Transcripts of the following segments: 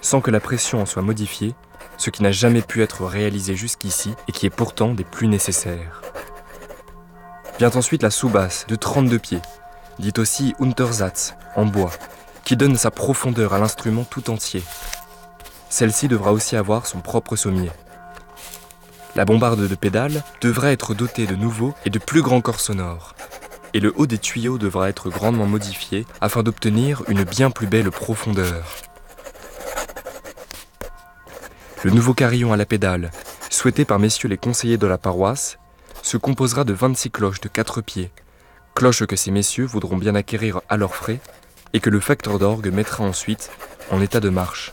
sans que la pression en soit modifiée, ce qui n'a jamais pu être réalisé jusqu'ici et qui est pourtant des plus nécessaires. Vient ensuite la sous-basse de 32 pieds, dite aussi Untersatz, en bois, qui donne sa profondeur à l'instrument tout entier. Celle-ci devra aussi avoir son propre sommier. La bombarde de pédales devra être dotée de nouveaux et de plus grands corps sonores, et le haut des tuyaux devra être grandement modifié afin d'obtenir une bien plus belle profondeur. Le nouveau carillon à la pédale, souhaité par messieurs les conseillers de la paroisse, se composera de 26 cloches de 4 pieds, cloches que ces messieurs voudront bien acquérir à leurs frais et que le facteur d'orgue mettra ensuite en état de marche.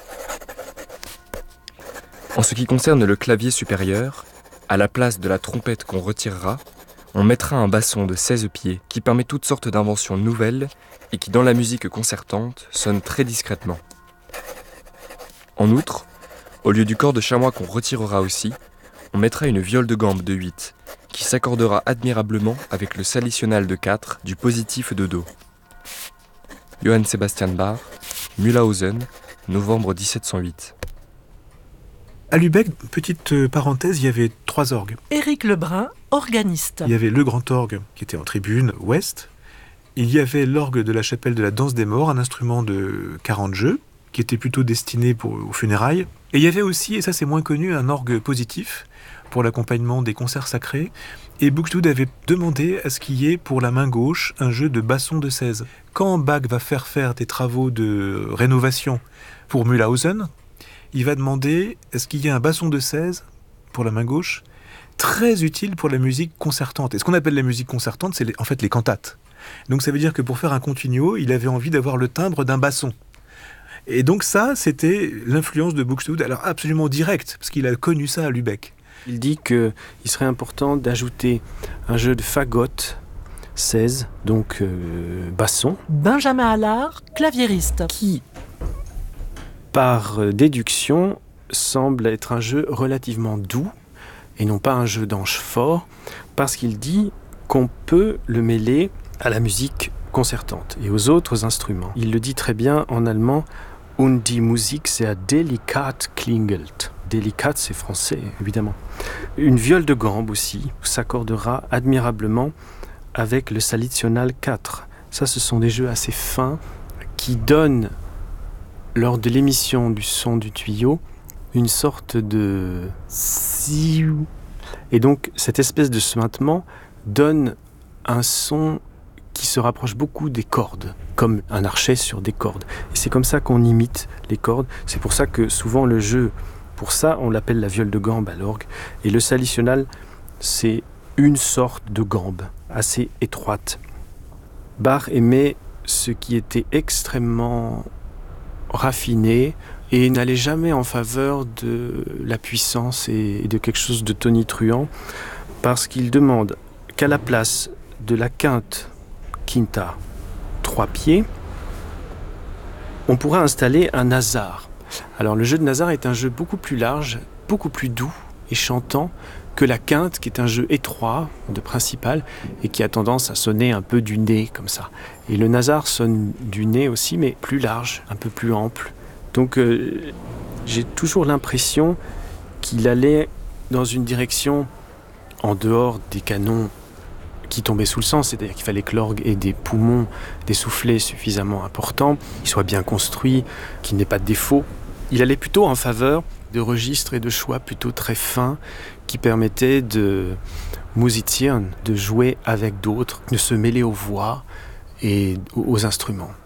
En ce qui concerne le clavier supérieur, à la place de la trompette qu'on retirera, on mettra un basson de 16 pieds qui permet toutes sortes d'inventions nouvelles et qui, dans la musique concertante, sonne très discrètement. En outre, au lieu du corps de chamois qu'on retirera aussi, on mettra une viole de gambe de 8, qui s'accordera admirablement avec le salitionnal de 4 du positif de Do. Johann Sebastian Bach, Mühlhausen, novembre 1708. À Lübeck, petite parenthèse, il y avait 3 orgues. Éric Lebrun, organiste. Il y avait le grand orgue qui était en tribune ouest. Il y avait l'orgue de la chapelle de la Danse des Morts, un instrument de 40 jeux, qui était plutôt destiné aux funérailles. Et il y avait aussi, et ça c'est moins connu, un orgue positif pour l'accompagnement des concerts sacrés. Et Buxtehude avait demandé à ce qu'il y ait pour la main gauche un jeu de basson de 16. Quand Bach va faire des travaux de rénovation pour Mühlhausen, il va demander à ce qu'il y ait un basson de 16 pour la main gauche, très utile pour la musique concertante. Et ce qu'on appelle la musique concertante, c'est en fait les cantates. Donc ça veut dire que pour faire un continuo, il avait envie d'avoir le timbre d'un basson. Et donc ça, c'était l'influence de Buxtehude, alors absolument directe, parce qu'il a connu ça à Lübeck. Il dit qu'il serait important d'ajouter un jeu de fagotte, 16, donc basson. Benjamin Allard, claviériste. Qui, par déduction, semble être un jeu relativement doux, et non pas un jeu d'ange fort, parce qu'il dit qu'on peut le mêler à la musique concertante et aux autres instruments. Il le dit très bien en allemand, und die Musik sehr delikat klingelt. Délicat, c'est français, évidemment. Une viole de gambe aussi s'accordera admirablement avec le Salitional 4. Ça, ce sont des jeux assez fins qui donnent, lors de l'émission du son du tuyau, une sorte de siou. Et donc, cette espèce de suintement donne un son qui se rapproche beaucoup des cordes, comme un archet sur des cordes. Et c'est comme ça qu'on imite les cordes. C'est pour ça que souvent le jeu, pour ça, on l'appelle la viole de gambe à l'orgue. Et le salicional, c'est une sorte de gambe assez étroite. Bach aimait ce qui était extrêmement raffiné et n'allait jamais en faveur de la puissance et de quelque chose de tonitruant, parce qu'il demande qu'à la place de la quinte quinta 3 pieds, on pourra installer un nasard. Alors le jeu de nasard est un jeu beaucoup plus large, beaucoup plus doux et chantant que la quinte, qui est un jeu étroit de principal et qui a tendance à sonner un peu du nez comme ça. Et le nasard sonne du nez aussi, mais plus large, un peu plus ample. Donc j'ai toujours l'impression qu'il allait dans une direction en dehors des canons qui tombaient sous le sens, c'est-à-dire qu'il fallait que l'orgue ait des poumons, des soufflets suffisamment importants, qu'il soit bien construit, qu'il n'ait pas de défaut. Il allait plutôt en faveur de registres et de choix plutôt très fins qui permettaient de musizieren, de jouer avec d'autres, de se mêler aux voix et aux instruments.